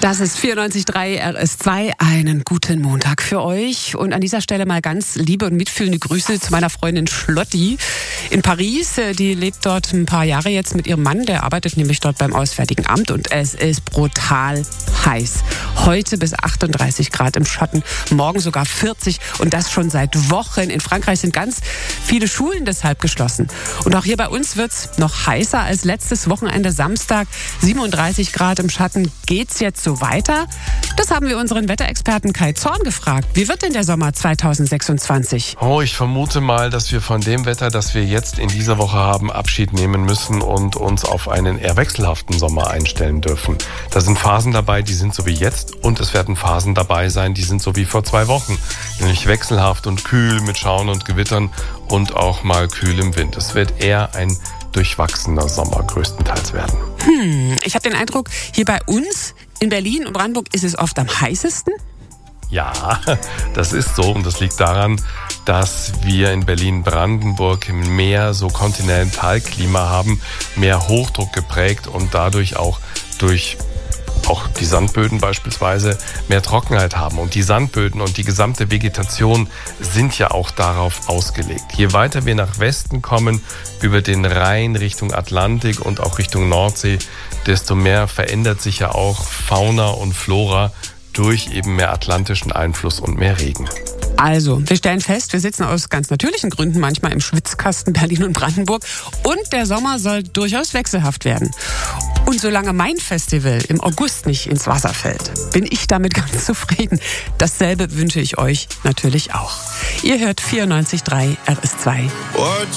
Das ist 94.3 RS2. Einen guten Montag für euch. Und an dieser Stelle mal ganz liebe und mitfühlende Grüße zu meiner Freundin Schlotti in Paris. Die lebt dort ein paar Jahre jetzt mit ihrem Mann. Der arbeitet nämlich dort beim Auswärtigen Amt. Und es ist brutal heiß. Heute bis 38 Grad im Schatten. Morgen sogar 40. Und das schon seit Wochen. In Frankreich sind ganz viele Schulen deshalb geschlossen. Und auch hier bei uns wird's noch heißer als letztes Wochenende Samstag. 37 Grad im Schatten. Geht's jetzt so weiter? Das haben wir unseren Wetterexperten Kai Zorn gefragt. Wie wird denn der Sommer 2026? Ich vermute mal, dass wir von dem Wetter, das wir jetzt in dieser Woche haben, Abschied nehmen müssen und uns auf einen eher wechselhaften Sommer einstellen dürfen. Da sind Phasen dabei, die sind so wie jetzt, und es werden Phasen dabei sein, die sind so wie vor 2 Wochen. Nämlich wechselhaft und kühl mit Schauern und Gewittern und auch mal kühl im Wind. Es wird eher ein durchwachsener Sommer größtenteils werden. Ich habe den Eindruck, hier bei uns in Berlin und Brandenburg ist es oft am heißesten. Ja, das ist so, und das liegt daran, dass wir in Berlin-Brandenburg mehr so Kontinentalklima haben, mehr Hochdruck geprägt und dadurch auch durch die Sandböden beispielsweise mehr Trockenheit haben. Und die Sandböden und die gesamte Vegetation sind ja auch darauf ausgelegt. Je weiter wir nach Westen kommen, über den Rhein Richtung Atlantik und auch Richtung Nordsee, desto mehr verändert sich ja auch Fauna und Flora durch eben mehr atlantischen Einfluss und mehr Regen. Also, wir stellen fest, wir sitzen aus ganz natürlichen Gründen manchmal im Schwitzkasten Berlin und Brandenburg. Und der Sommer soll durchaus wechselhaft werden. Und solange mein Festival im August nicht ins Wasser fällt, bin ich damit ganz zufrieden. Dasselbe wünsche ich euch natürlich auch. Ihr hört 94.3 RS2.